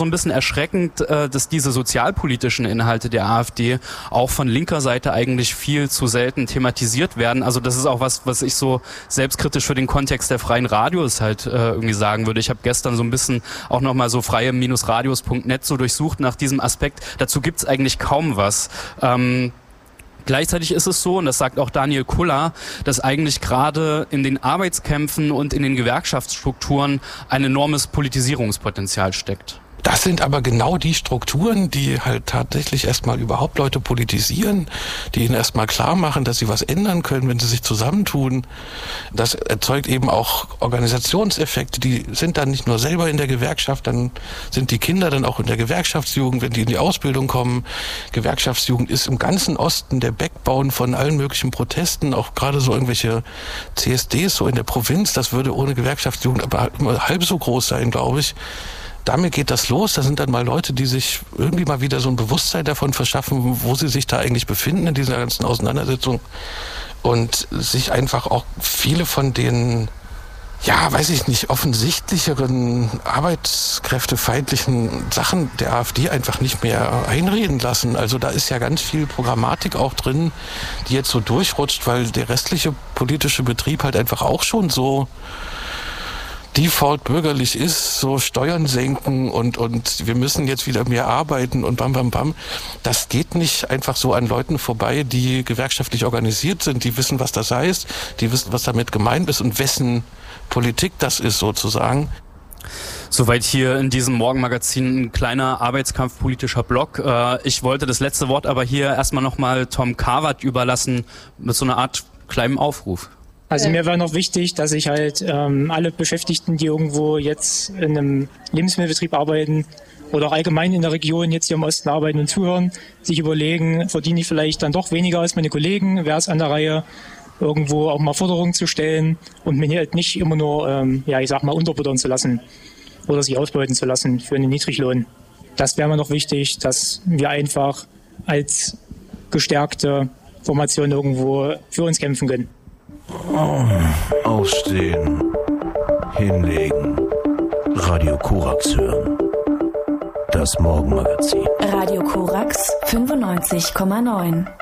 so ein bisschen erschreckend, dass diese sozialpolitischen Inhalte der AfD auch von linker Seite eigentlich viel zu selten thematisiert werden. Also das ist auch was ich so selbstkritisch für den Kontext der freien Radios halt irgendwie sagen würde. Ich habe gestern so ein bisschen auch nochmal so freie-radios.net so durchsucht nach diesem Aspekt. Dazu gibt's eigentlich kaum was. Gleichzeitig ist es so, und das sagt auch Daniel Kuller, dass eigentlich gerade in den Arbeitskämpfen und in den Gewerkschaftsstrukturen ein enormes Politisierungspotenzial steckt. Das sind aber genau die Strukturen, die halt tatsächlich erstmal überhaupt Leute politisieren, die ihnen erstmal klar machen, dass sie was ändern können, wenn sie sich zusammentun. Das erzeugt eben auch Organisationseffekte, die sind dann nicht nur selber in der Gewerkschaft, dann sind die Kinder dann auch in der Gewerkschaftsjugend, wenn die in die Ausbildung kommen. Gewerkschaftsjugend ist im ganzen Osten der Backbone von allen möglichen Protesten, auch gerade so irgendwelche CSDs so in der Provinz, das würde ohne Gewerkschaftsjugend aber immer halb so groß sein, glaube ich. Damit geht das los, da sind dann mal Leute, die sich irgendwie mal wieder so ein Bewusstsein davon verschaffen, wo sie sich da eigentlich befinden in dieser ganzen Auseinandersetzung und sich einfach auch viele von den, ja, weiß ich nicht, offensichtlicheren arbeitskräftefeindlichen Sachen der AfD einfach nicht mehr einreden lassen. Also da ist ja ganz viel Programmatik auch drin, die jetzt so durchrutscht, weil der restliche politische Betrieb halt einfach auch schon so default bürgerlich ist, so Steuern senken und wir müssen jetzt wieder mehr arbeiten und bam, bam, bam. Das geht nicht einfach so an Leuten vorbei, die gewerkschaftlich organisiert sind, die wissen, was das heißt, die wissen, was damit gemeint ist und wessen Politik das ist sozusagen. Soweit hier in diesem Morgenmagazin ein kleiner arbeitskampfpolitischer Block. Ich wollte das letzte Wort aber hier erstmal nochmal Tom Kawat überlassen mit so einer Art kleinem Aufruf. Also mir war noch wichtig, dass ich halt alle Beschäftigten, die irgendwo jetzt in einem Lebensmittelbetrieb arbeiten oder auch allgemein in der Region jetzt hier im Osten arbeiten und zuhören, sich überlegen, verdiene ich vielleicht dann doch weniger als meine Kollegen, wäre es an der Reihe, irgendwo auch mal Forderungen zu stellen und mich halt nicht immer nur, unterbuttern zu lassen oder sich ausbeuten zu lassen für einen Niedriglohn. Das wäre mir noch wichtig, dass wir einfach als gestärkte Formation irgendwo für uns kämpfen können. Aufstehen, hinlegen, Radio Korax hören. Das Morgenmagazin. Radio Korax 95,9.